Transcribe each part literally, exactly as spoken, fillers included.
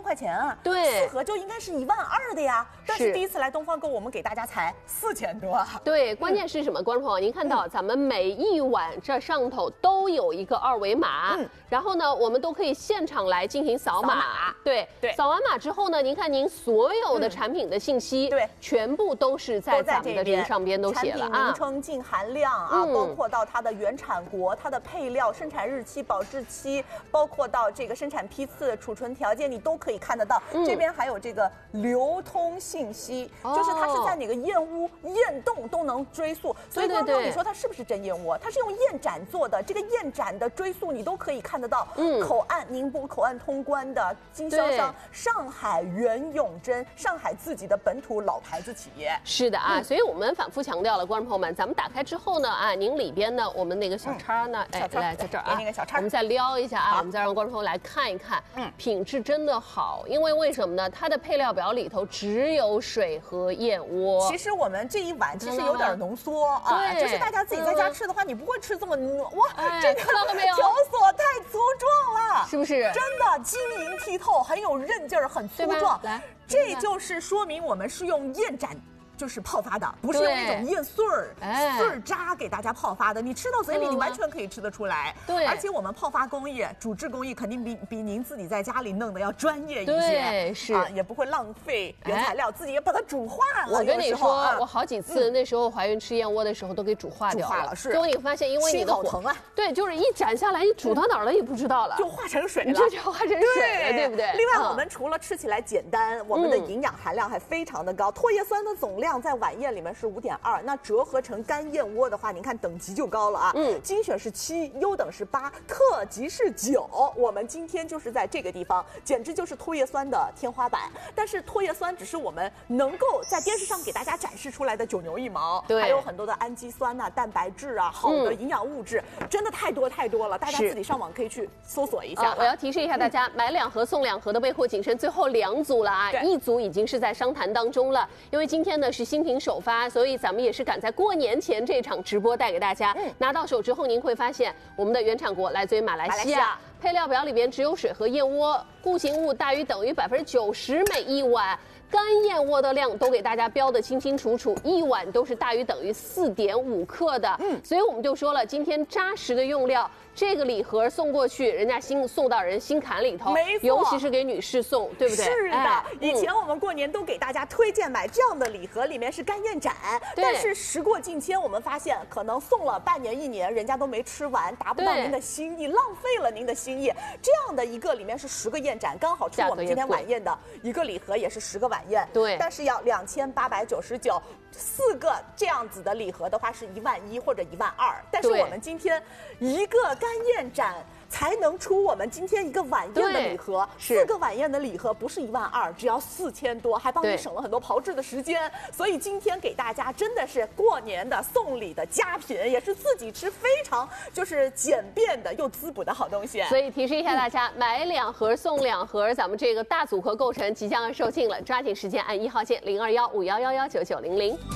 块钱啊， 对， 四盒就应该是一万二的呀。但是第一次来东方购，我们给大家才四千多啊。 对，关键是什么？观众朋友，您看到咱们每一碗这上头都有一个二维码，嗯，然后呢，我们都可以现场来进行扫码。扫码对对，扫完码之后呢，您看您所有的产品的信息，对，全部都是在咱们的这个上边都写了啊， 产品名称、净含量啊，包括到它的原产国、它的配料、生产日期、保质期，包括到这个生产批次、储存条件，你都可以看得到。这边还有这个流通信息，就是它是在哪个燕屋、燕洞都能追溯。所以，观众你说它是不是真燕窝？它是用燕盏做的，这个燕盏的追溯你都可以看得到。嗯，口岸宁波口岸通关的经销商上海袁永珍，上海自己的本土老牌子企业。 是的啊，所以我们反复强调了，观众朋友们，咱们打开之后呢，啊，您里边呢，我们那个小叉呢，哎，来在这儿啊， 那个小叉， 我们再撩一下啊，我们再让观众朋友来看一看，嗯，品质真的好，因为为什么呢？它的配料表里头只有水和燕窝。 其实我们这一碗其实有点浓缩啊，就是大家自己在家吃的话，你不会吃这么哇，这个看到没有？ 条索太粗壮了， 是不是？ 真的晶莹剔透，很有韧劲儿，很粗壮。 来， 这就是说明我们是用燕盏。就是泡发的，不是用那种燕碎儿、碎儿渣给大家泡发的。你吃到嘴里，你完全可以吃得出来。对，而且我们泡发工艺、煮制工艺肯定比比您自己在家里弄的要专业一些。 对，是啊，也不会浪费原材料，自己也把它煮化了。 我跟你说，我好几次那时候怀孕吃燕窝的时候都给煮化掉了。 是， 最后你发现，因为你的火疼啊， 对，就是一斩下来，你煮到哪儿了也不知道了， 就化成水了， 这就化成水了，对不对？ 另外，我们除了吃起来简单，我们的营养含量还非常的高。唾液酸的总量在晚宴里面是五点二，那折合成干燕窝的话，您看等级就高了啊。嗯，精选是七，优等是八，特级是九。我们今天就是在这个地方，简直就是唾液酸的天花板。但是唾液酸只是我们能够在电视上给大家展示出来的九牛一毛，对，还有很多的氨基酸呐、啊、蛋白质啊、好的营养物质，嗯、真的太多太多了。大家自己上网可以去搜索一下。 啊、我要提示一下大家，嗯、买两盒送两盒的备货谨慎，最后两组了啊，一组已经是在商谈当中了，因为今天呢是新品首发。所以咱们也是赶在过年前这场直播带给大家，嗯、拿到手之后您会发现我们的原产国来自于马来西亚，配料表里边只有水和燕窝，固形物大于等于百分之九十每一碗。干燕窝的量都给大家标得清清楚楚，一碗都是大于等于四点五克的。嗯，所以我们就说了，今天扎实的用料，这个礼盒送过去，人家心送到人心坎里头， 没错， 尤其是给女士送，对不对？ 是的，哎、以前我们过年都给大家推荐买这样的礼盒，里面是干燕盏，但是时过境迁，我们发现可能送了半年一年，人家都没吃完，达不到您的心意，浪费了您的心意。这样的一个里面是十个燕盏，刚好出我们今天晚宴的一个礼盒，也是十个晚宴。 对， 但是要两千八百九十九，四个这样子的礼盒的话是一万一或者一万二。但是我们今天一个干燕盏才能出我们今天一个晚宴的礼盒，四个晚宴的礼盒不是一万二，只要四千多，还帮你省了很多炮制的时间。所以今天给大家真的是过年的送礼的佳品，也是自己吃非常就是简便的又滋补的好东西。 所以提示一下大家，嗯、买两盒送两盒，咱们这个大组合购成即将要售罄了，抓紧时间按一号键零二幺五幺幺幺九九零零。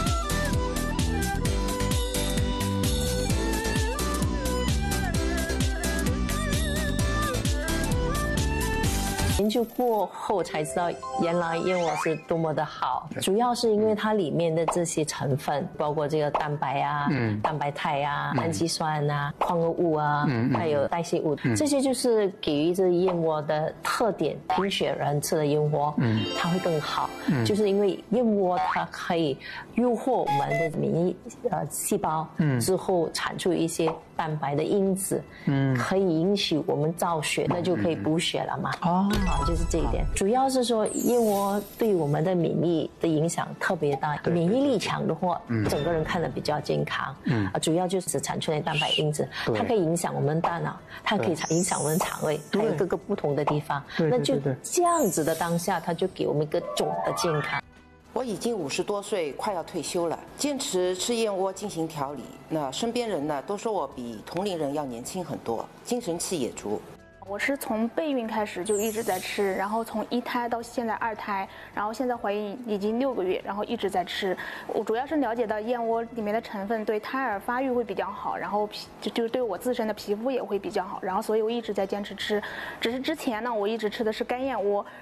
研究过后才知道，原来燕窝是多么的好，主要是因为它里面的这些成分，包括这个蛋白啊、嗯、蛋白肽啊、氨基酸啊、矿物啊，嗯、还有代谢物，嗯、这些就是给予这燕窝的特点。贫血人吃的燕窝，嗯，它会更好，嗯、就是因为燕窝它可以诱惑我们的免疫呃细胞，嗯，之后产出一些蛋白的因子，嗯，可以引起我们造血，那就可以补血了嘛。哦。啊，就是这一点，主要是说燕窝对我们的免疫的影响特别大，免疫力强的话，嗯、整个人看得比较健康。嗯，啊，主要就是产出的蛋白因子，它可以影响我们大脑，它可以影响我们肠胃，还有各个不同的地方。那就这样子的当下，它就给我们一个总的健康。 我已经五十多岁，快要退休了，坚持吃燕窝进行调理。那身边人呢，都说我比同龄人要年轻很多，精神气也足。 我是从备孕开始就一直在吃，然后从一胎到现在二胎，然后现在怀孕已经六个月，然后一直在吃。我主要是了解到燕窝里面的成分对胎儿发育会比较好，然后皮就就是对我自身的皮肤也会比较好，然后所以我一直在坚持吃。只是之前呢，我一直吃的是干燕窝，